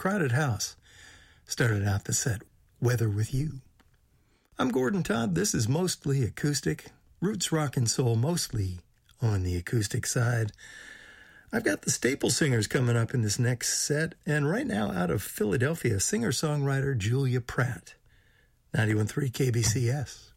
Crowded House started out the set, Weather With You. I'm Gordon Todd. This is mostly acoustic, roots rock and soul, mostly on the acoustic side. I've got the Staple Singers coming up in this next set, and right now out of Philadelphia, singer-songwriter Julia Pratt, 91.3 KBCS.